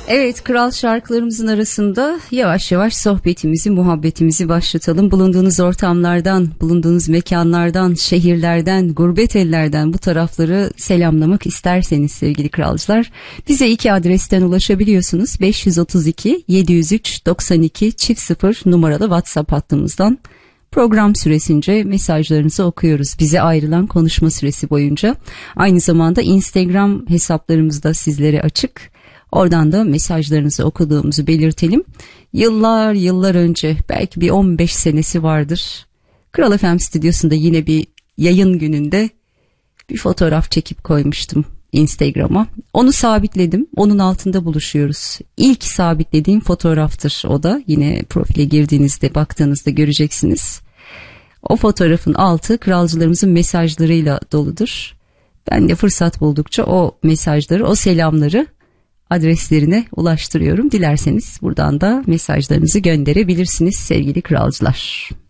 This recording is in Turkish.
Evet, kral şarkılarımızın arasında yavaş yavaş sohbetimizi, muhabbetimizi başlatalım. Bulunduğunuz ortamlardan, bulunduğunuz mekanlardan, şehirlerden, gurbet ellerden bu tarafları selamlamak isterseniz sevgili kralcılar, bize 2 adresten ulaşabiliyorsunuz. 532 703 92 0 numaralı WhatsApp hattımızdan. Program süresince mesajlarınızı okuyoruz. Bize ayrılan konuşma süresi boyunca. Aynı zamanda Instagram hesaplarımız da sizlere açık. Oradan da mesajlarınızı okuduğumuzu belirtelim. Yıllar önce, belki bir 15 senesi vardır, Kral FM stüdyosunda yine bir yayın gününde bir fotoğraf çekip koymuştum Instagram'a. Onu sabitledim. Onun altında buluşuyoruz. İlk sabitlediğim fotoğraftır o da. Yine profile girdiğinizde, baktığınızda göreceksiniz. O fotoğrafın altı kralcılarımızın mesajlarıyla doludur. Ben de fırsat buldukça o mesajları, o selamları adreslerine ulaştırıyorum. Dilerseniz buradan da mesajlarınızı gönderebilirsiniz sevgili kralcılar.